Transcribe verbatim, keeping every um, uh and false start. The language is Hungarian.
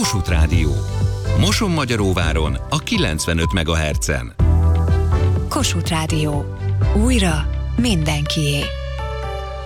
Kossuth Rádió. Mosonmagyaróváron a kilencvenöt megahertzen. Kossuth Rádió. Újra mindenkié.